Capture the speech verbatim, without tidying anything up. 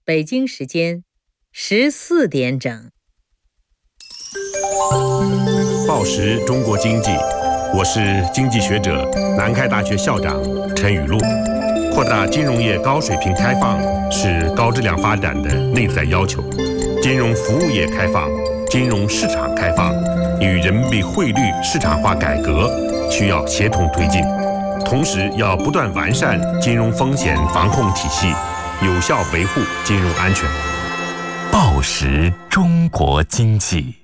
北京时间十四点整。 报时中国经济，我是经济学者、南开大学校长陈雨露。扩大金融业高水平开放是高质量发展的内在要求。金融服务业开放、金融市场开放与人民币汇率市场化改革需要协同推进，同时要不断完善金融风险防控体系，有效维护金融安全。 报时中国经济。